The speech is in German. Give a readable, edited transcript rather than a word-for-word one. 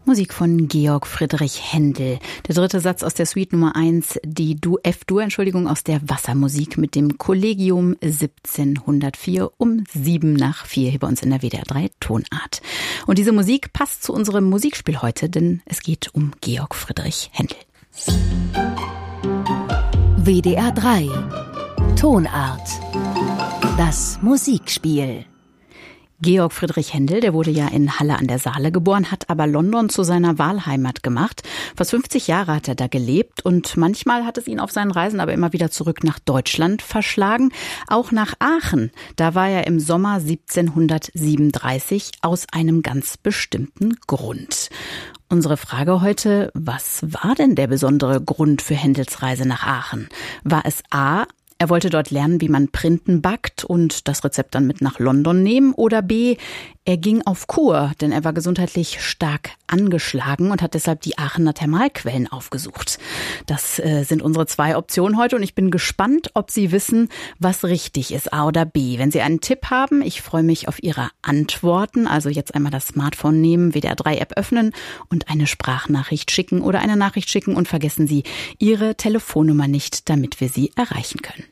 Musik von Georg Friedrich Händel. Der dritte Satz aus der Suite Nummer 1, die F-Dur, aus der Wassermusik mit dem Collegium 1704 um 3:07 hier bei uns in der WDR 3 Tonart. Und diese Musik passt zu unserem Musikspiel heute, denn es geht um Georg Friedrich Händel. WDR 3 Tonart. Das Musikspiel. Georg Friedrich Händel, der wurde ja in Halle an der Saale geboren, hat aber London zu seiner Wahlheimat gemacht. Fast 50 Jahre hat er da gelebt und manchmal hat es ihn auf seinen Reisen aber immer wieder zurück nach Deutschland verschlagen. Auch nach Aachen. Da war er im Sommer 1737 aus einem ganz bestimmten Grund. Unsere Frage heute, was war denn der besondere Grund für Händels Reise nach Aachen? War es A, er wollte dort lernen, wie man Printen backt und das Rezept dann mit nach London nehmen? Oder B, er ging auf Kur, denn er war gesundheitlich stark angeschlagen und hat deshalb die Aachener Thermalquellen aufgesucht. Das sind unsere zwei Optionen heute und ich bin gespannt, ob Sie wissen, was richtig ist, A oder B. Wenn Sie einen Tipp haben, ich freue mich auf Ihre Antworten. Also jetzt einmal das Smartphone nehmen, WDR 3 App öffnen und eine Sprachnachricht schicken oder eine Nachricht schicken und vergessen Sie Ihre Telefonnummer nicht, damit wir Sie erreichen können.